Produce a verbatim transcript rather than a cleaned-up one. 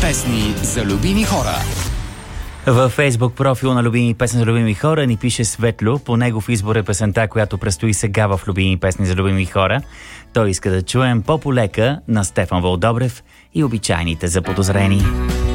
Песни за любими хора. Във Фейсбук профил на Любими песни за любими хора ни пише Светло. По негов избор е песента, която предстои сега в Любими песни за любими хора. Той иска да чуем По полека на Стефан Вълдобрев и Обичайните заподозрени.